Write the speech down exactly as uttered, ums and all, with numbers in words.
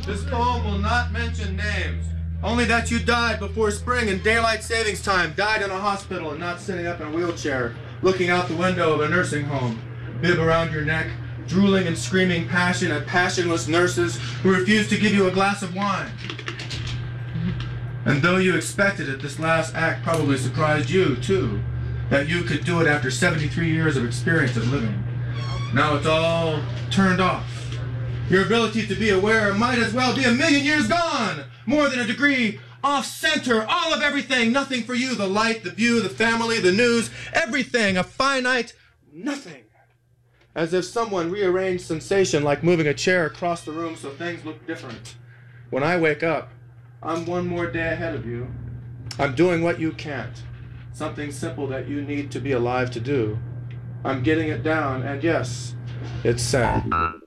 This poem will not mention names. Only that you died before spring and daylight savings time, died in a hospital and not sitting up in a wheelchair, looking out the window of a nursing home, bib around your neck, drooling and screaming passion at passionless nurses who refuse to give you a glass of wine. And though you expected it, this last act probably surprised you, too, that you could do it after seventy-three years of experience of living. Now it's all turned off. Your ability to be aware might as well be a million years gone. More than a degree off center, all of everything, nothing for you. The light, the view, the family, the news, everything, a finite nothing. As if someone rearranged sensation like moving a chair across the room so things look different. When I wake up, I'm one more day ahead of you. I'm doing what you can't. Something simple that you need to be alive to do. I'm getting it down, and yes, it's sad.